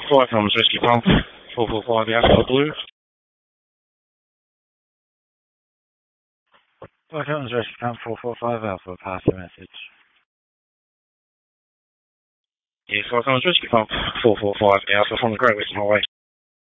Flight Commons Whiskey Pump, 445 Alpha Blue. Flight Commons Whiskey Pump, 445 Alpha, pass the message. Yeah, Flight Commons Whiskey Pump, 445 Alpha from the Great Western Highway.